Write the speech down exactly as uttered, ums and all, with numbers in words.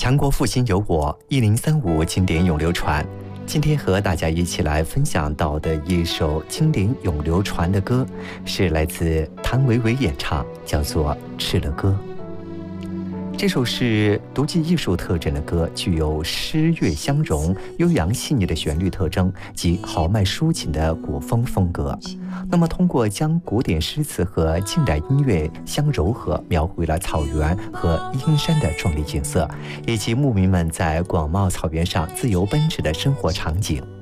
强国复兴有我，一零三五经典永流传。今天和大家一起来分享到的一首经典永流传的歌，是来自谭维维演唱，叫做《吃了歌》。这首是独具艺术特征的歌，具有诗乐相融、悠扬细腻的旋律特征及豪迈抒情的古风风格。那么，通过将古典诗词和近代音乐相糅合，描绘了草原和阴山的壮丽景色，以及牧民们在广袤草原上自由奔驰的生活场景。